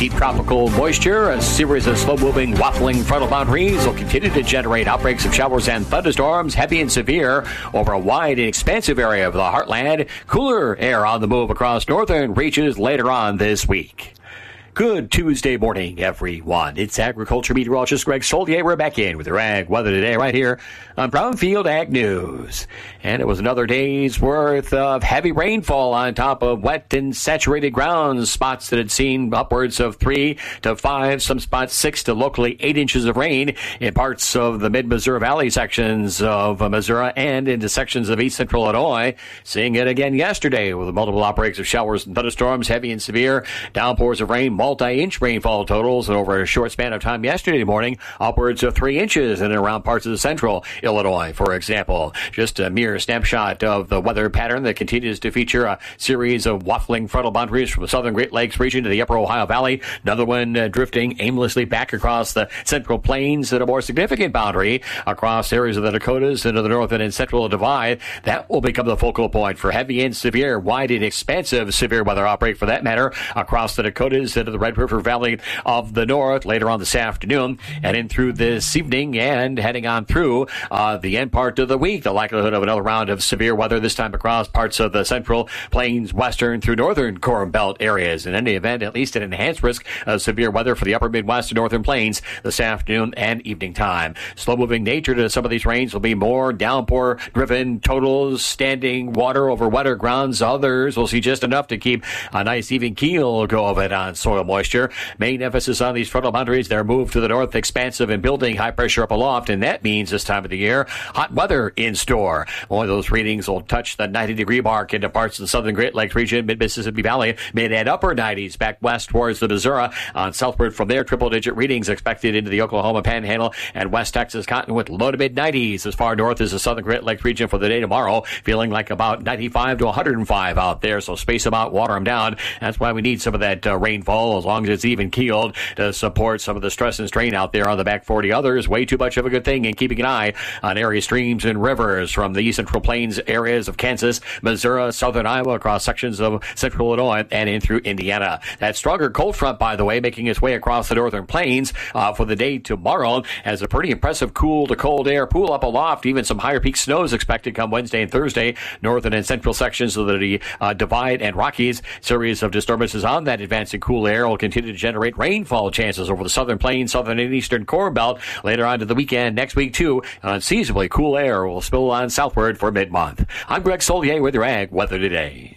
Deep tropical moisture, a series of slow-moving, waffling frontal boundaries will continue to generate outbreaks of showers and thunderstorms, heavy and severe, over a wide and expansive area of the heartland. Cooler air on the move across northern reaches later on this week. Good Tuesday morning, everyone. It's agriculture meteorologist Greg Solier. We're back in with your ag weather today right here on Brownfield Ag News. And it was another day's worth of heavy rainfall on top of wet and saturated ground. Spots that had seen upwards of 3 to 5, some spots 6 to locally 8 inches of rain in parts of the mid-Missouri Valley sections of Missouri and into sections of east central Illinois. Seeing it again yesterday with multiple outbreaks of showers and thunderstorms, heavy and severe downpours of rain, multi-inch rainfall totals, and over a short span of time yesterday morning, upwards of 3 inches in and around parts of the central Illinois, for example. Just a mere snapshot of the weather pattern that continues to feature a series of waffling frontal boundaries from the southern Great Lakes region to the upper Ohio Valley. Another one drifting aimlessly back across the central plains, and a more significant boundary across areas of the Dakotas into the northern and central divide. That will become the focal point for heavy and severe, wide and expansive severe weather outbreak, for that matter, across the Dakotas into the Red River Valley of the North later on this afternoon and in through this evening and heading on through the end part of the week. The likelihood of another round of severe weather, this time across parts of the central plains, western through northern Corn Belt areas. In any event, at least an enhanced risk of severe weather for the upper Midwest and northern plains this afternoon and evening time. Slow-moving nature to some of these rains will be more downpour-driven totals, standing water over wetter grounds. Others will see just enough to keep a nice even keel go of it on soil moisture. Main emphasis on these frontal boundaries, their move to the north, expansive and building high pressure up aloft, and that means this time of the year, hot weather in store. One of those readings will touch the 90-degree mark into parts of the southern Great Lakes region, mid-Mississippi Valley, mid and upper 90s back west towards the Missouri. On southward from there, triple-digit readings expected into the Oklahoma Panhandle and West Texas Cottonwood, low to mid-90s. As far north as the southern Great Lakes region for the day tomorrow, feeling like about 95 to 105 out there, so space them out, water them down. That's why we need some of that rainfall, as long as it's even keeled, to support some of the stress and strain out there on the back 40. Others, way too much of a good thing, and keeping an eye on area streams and rivers from the east central plains areas of Kansas, Missouri, southern Iowa, across sections of central Illinois, and in through Indiana. That stronger cold front, by the way, making its way across the northern plains for the day tomorrow, as a pretty impressive cool to cold air pool up aloft. Even some higher peak snows expected come Wednesday and Thursday. Northern and central sections of the Divide and Rockies. Series of disturbances on that advancing cool air will continue to generate rainfall chances over the southern plains, southern and eastern Corn Belt later on to the weekend. Next week, too, unseasonably cool air will spill on southward for mid-month. I'm Greg Solier with your Ag Weather Today.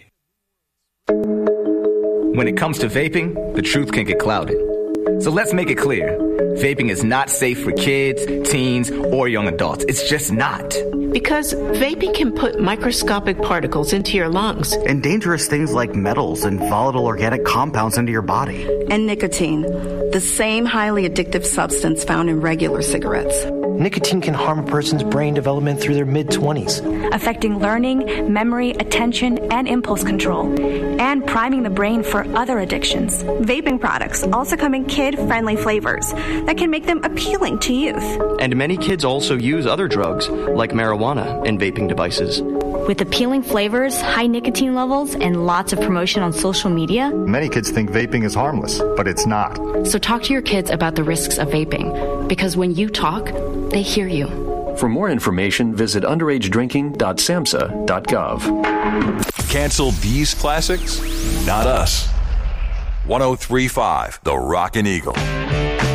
When it comes to vaping, the truth can get clouded. So let's make it clear. Vaping is not safe for kids, teens, or young adults. It's just not. Because vaping can put microscopic particles into your lungs. And dangerous things like metals and volatile organic compounds into your body. And nicotine, the same highly addictive substance found in regular cigarettes. Nicotine can harm a person's brain development through their mid-20s, affecting learning, memory, attention, and impulse control, and priming the brain for other addictions. Vaping products also come in kid-friendly flavors that can make them appealing to youth. And many kids also use other drugs, like marijuana, in vaping devices. With appealing flavors, high nicotine levels, and lots of promotion on social media, many kids think vaping is harmless, but it's not. So talk to your kids about the risks of vaping, because when you talk, they hear you. For more information, visit underagedrinking.samhsa.gov. Cancel these classics? Not us. 103.5 The Rockin' Eagle.